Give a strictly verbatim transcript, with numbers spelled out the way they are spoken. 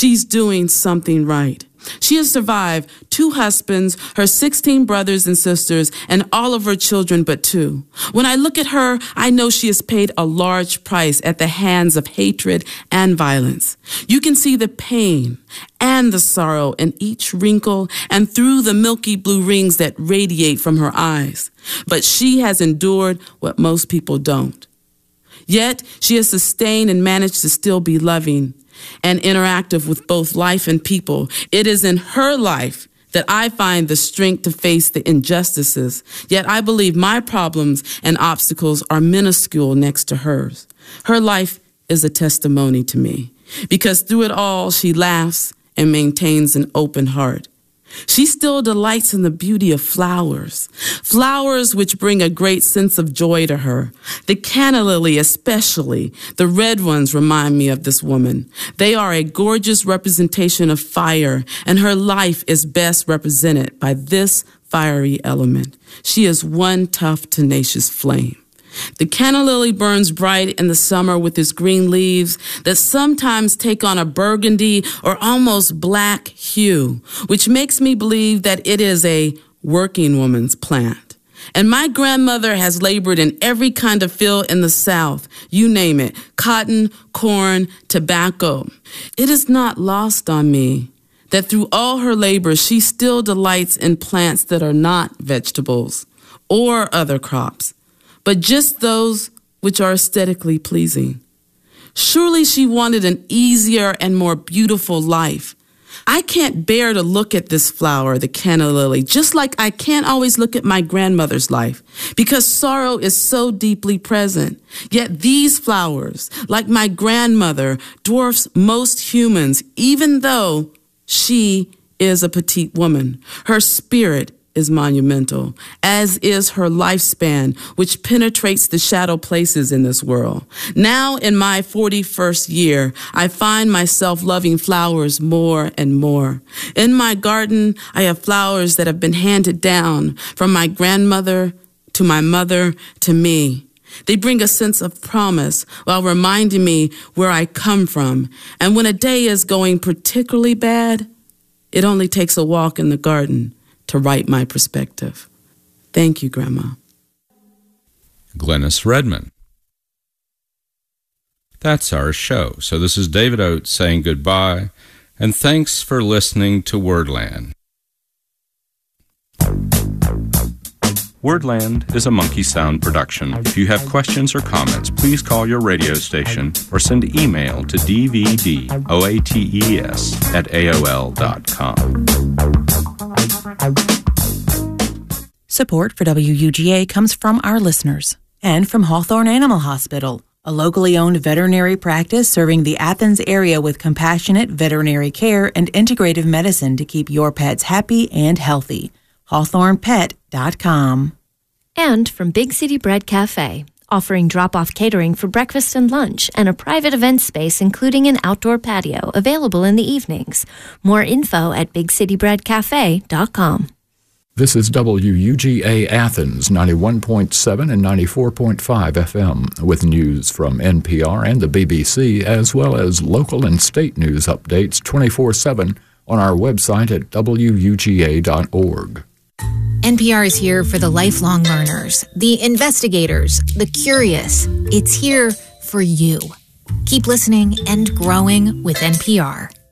she's doing something right. She has survived two husbands, her sixteen brothers and sisters, and all of her children but two. When I look at her, I know she has paid a large price at the hands of hatred and violence. You can see the pain and the sorrow in each wrinkle and through the milky blue rings that radiate from her eyes. But she has endured what most people don't. Yet, she has sustained and managed to still be loving and interactive with both life and people. It is in her life that I find the strength to face the injustices. Yet I believe my problems and obstacles are minuscule next to hers. Her life is a testimony to me, because through it all, she laughs and maintains an open heart. She still delights in the beauty of flowers, flowers which bring a great sense of joy to her. The canna lily especially, the red ones, remind me of this woman. They are a gorgeous representation of fire, and her life is best represented by this fiery element. She is one tough, tenacious flame. The canna lily burns bright in the summer with its green leaves that sometimes take on a burgundy or almost black hue, which makes me believe that it is a working woman's plant. And my grandmother has labored in every kind of field in the South, you name it, cotton, corn, tobacco. It is not lost on me that through all her labor, she still delights in plants that are not vegetables or other crops, but just those which are aesthetically pleasing. Surely she wanted an easier and more beautiful life. I can't bear to look at this flower, the canna lily, just like I can't always look at my grandmother's life, because sorrow is so deeply present. Yet these flowers, like my grandmother, dwarfs most humans, even though she is a petite woman. Her spirit is monumental, as is her lifespan, which penetrates the shadow places in this world. Now, in my forty-first year, I find myself loving flowers more and more. In my garden, I have flowers that have been handed down from my grandmother to my mother to me. They bring a sense of promise while reminding me where I come from. And when a day is going particularly bad, it only takes a walk in the garden to right my perspective. Thank you, Grandma. Glennis Redman. That's our show. So this is David Oates saying goodbye, and thanks for listening to Wordland. Wordland is a Monkey Sound production. If you have questions or comments, please call your radio station or send email to d v d oates at a o l dot com. Support for W U G A comes from our listeners and from Hawthorne Animal Hospital, a locally owned veterinary practice serving the Athens area with compassionate veterinary care and integrative medicine to keep your pets happy and healthy. hawthorne pet dot com. And from Big City Bread Cafe, offering drop-off catering for breakfast and lunch and a private event space including an outdoor patio available in the evenings. More info at big city bread cafe dot com. This is W U G A Athens, ninety-one point seven and ninety-four point five F M, with news from N P R and the B B C, as well as local and state news updates twenty-four seven on our website at w u g a dot org. N P R is here for the lifelong learners, the investigators, the curious. It's here for you. Keep listening and growing with N P R.